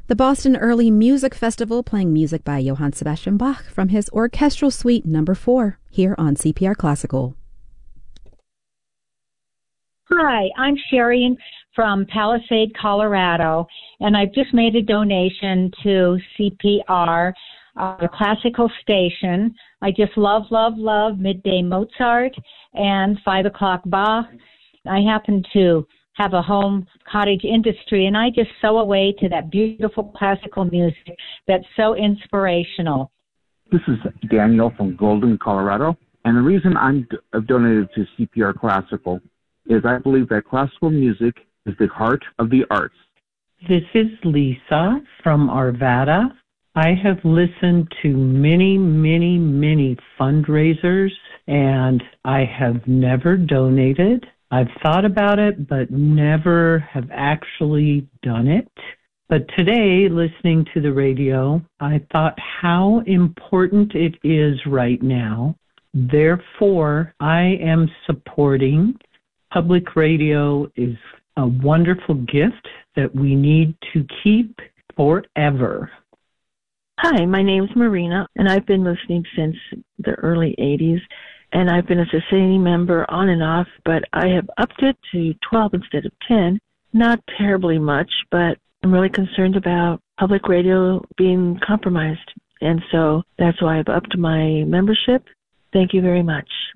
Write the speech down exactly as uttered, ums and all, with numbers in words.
The Boston Early Music Festival playing music by Johann Sebastian Bach from his Orchestral Suite Number four here on C P R Classical. Hi, I'm Sherry from Palisade, Colorado, and I've just made a donation to C P R, uh, the classical station. I just love, love, love midday Mozart and five o'clock Bach. I happen to have a home cottage industry, and I just sew away to that beautiful classical music that's so inspirational. This is Daniel from Golden, Colorado, and the reason I'm, I've donated to C P R Classical is I believe that classical music is the heart of the arts. This is Lisa from Arvada. I have listened to many, many, many fundraisers, and I have never donated. I've thought about it, but never have actually done it. But today, listening to the radio, I thought how important it is right now. Therefore, I am supporting. Public radio is a wonderful gift that we need to keep forever. Hi, my name's Marina, and I've been listening since the early eighties. And I've been a society member on and off, but I have upped it to twelve instead of ten. Not terribly much, but I'm really concerned about public radio being compromised. And so that's why I've upped my membership. Thank you very much.